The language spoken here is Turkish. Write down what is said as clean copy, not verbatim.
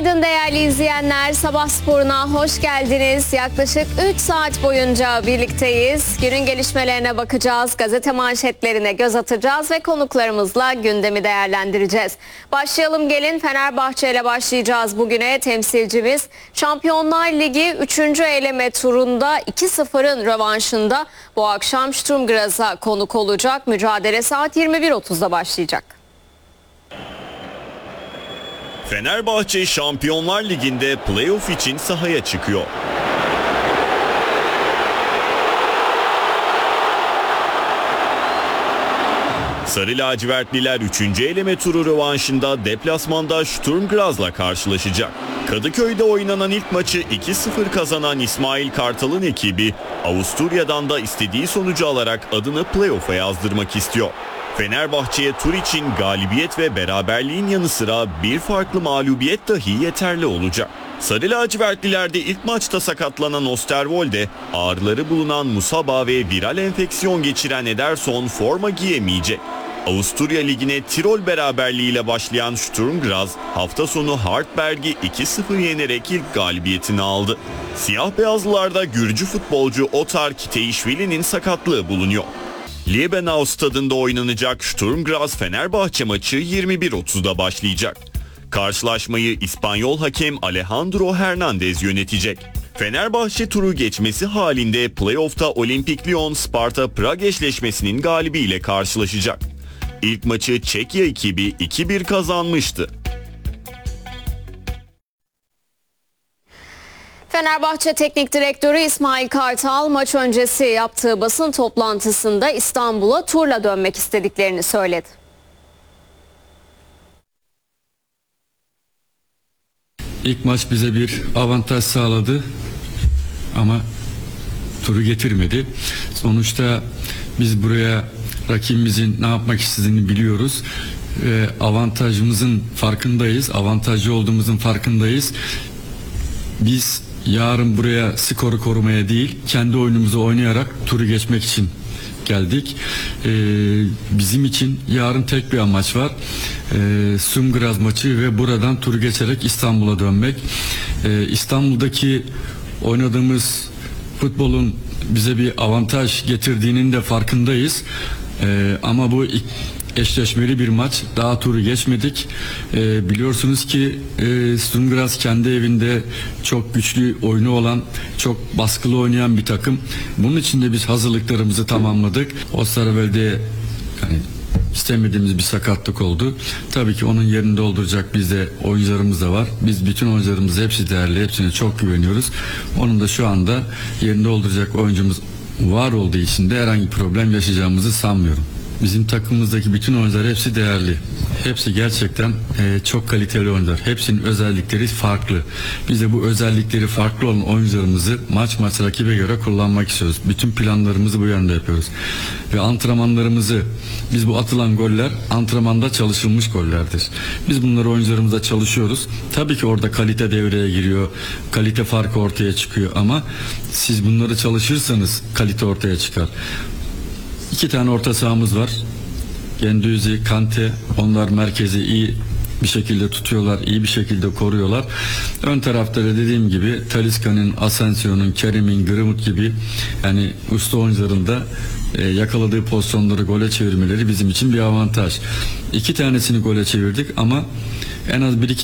Günaydın değerli izleyenler. Sabah sporuna hoş geldiniz. Yaklaşık 3 saat boyunca birlikteyiz. Günün gelişmelerine bakacağız, gazete manşetlerine göz atacağız ve konuklarımızla gündemi değerlendireceğiz. Başlayalım, gelin Fenerbahçe ile başlayacağız bugüne. Temsilcimiz Şampiyonlar Ligi 3. eleme turunda 2-0'ın rövanşında bu akşam Sturm Graz'a konuk olacak. Mücadele saat 21.30'da başlayacak. Fenerbahçe Şampiyonlar Ligi'nde playoff için sahaya çıkıyor. Sarı lacivertliler 3. eleme turu rövanşında deplasmanda Sturm Graz'la karşılaşacak. Kadıköy'de oynanan ilk maçı 2-0 kazanan İsmail Kartal'ın ekibi Avusturya'dan da istediği sonucu alarak adını playoff'a yazdırmak istiyor. Fenerbahçe'ye tur için galibiyet ve beraberliğin yanı sıra bir farklı mağlubiyet dahi yeterli olacak. Sarı lacivertlilerde ilk maçta sakatlanan Osterwolde, ağrıları bulunan Musaba ve viral enfeksiyon geçiren Ederson forma giyemeyecek. Avusturya Ligi'ne Tirol beraberliğiyle başlayan Sturm Graz hafta sonu Hartberg'i 2-0 yenerek ilk galibiyetini aldı. Siyah beyazlılarda Gürcü futbolcu Otar Kiteişvili'nin sakatlığı bulunuyor. Liebenau stadında oynanacak Sturm Graz Fenerbahçe maçı 21.30'da başlayacak. Karşılaşmayı İspanyol hakem Alejandro Hernandez yönetecek. Fenerbahçe turu geçmesi halinde playoff'ta Olimpik Lyon Sparta Prag eşleşmesinin galibiyle karşılaşacak. İlk maçı Çekya ekibi 2-1 kazanmıştı. Fenerbahçe Teknik Direktörü İsmail Kartal maç öncesi yaptığı basın toplantısında İstanbul'a turla dönmek istediklerini söyledi. İlk maç bize bir avantaj sağladı ama turu getirmedi. Sonuçta biz buraya rakibimizin ne yapmak istediğini biliyoruz. Avantajımızın farkındayız, avantajlı olduğumuzun farkındayız. Biz yarın buraya skoru korumaya değil, kendi oyunumuzu oynayarak turu geçmek için geldik. Bizim için yarın tek bir amaç var. Sturm Graz maçı ve buradan turu geçerek İstanbul'a dönmek. İstanbul'daki oynadığımız futbolun bize bir avantaj getirdiğinin de farkındayız. Ama bu eşleşmeli bir maç. Daha turu geçmedik. Biliyorsunuz ki Sturm Graz kendi evinde çok güçlü oyunu olan, çok baskılı oynayan bir takım. Bunun için de biz hazırlıklarımızı tamamladık. Osterwolde yani istemediğimiz bir sakatlık oldu. Tabii ki onun yerini dolduracak bizde oyuncularımız da var. Biz bütün oyuncularımız hepsi değerli, hepsine çok güveniyoruz. Onun da şu anda yerini dolduracak oyuncumuz var olduğu için de herhangi bir problem yaşayacağımızı sanmıyorum. Bizim takımımızdaki bütün oyuncular hepsi değerli. Hepsi gerçekten çok kaliteli oyuncular. Hepsinin özellikleri farklı. Biz de bu özellikleri farklı olan oyuncularımızı maç rakibe göre kullanmak istiyoruz. Bütün planlarımızı bu yönde yapıyoruz. Ve antrenmanlarımızı, biz bu atılan goller antrenmanda çalışılmış gollerdir. Biz bunları oyuncularımızla çalışıyoruz. Tabii ki orada kalite devreye giriyor. Kalite farkı ortaya çıkıyor ama siz bunları çalışırsanız kalite ortaya çıkar. 2 tane orta sahamız var. Gendüzi, Kante, onlar merkezi iyi bir şekilde tutuyorlar, iyi bir şekilde koruyorlar. Ön tarafta da dediğim gibi Talisca'nın, Asensio'nun, Kerim'in, Greenwood gibi yani usta oyuncuların da yakaladığı pozisyonları gole çevirmeleri bizim için bir avantaj. 2 tanesini gole çevirdik ama en az 1-2